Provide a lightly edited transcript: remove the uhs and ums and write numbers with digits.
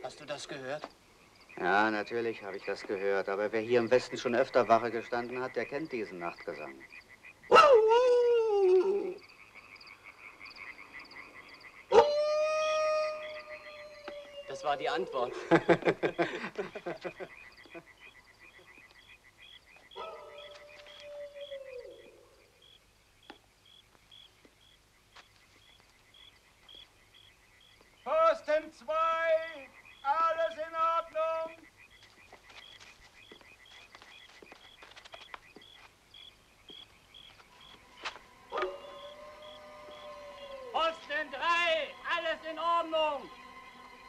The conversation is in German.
Hast du das gehört? Ja, natürlich habe ich das gehört. Aber wer hier im Westen schon öfter Wache gestanden hat, der kennt diesen Nachtgesang. Das war die Antwort. Posten 2!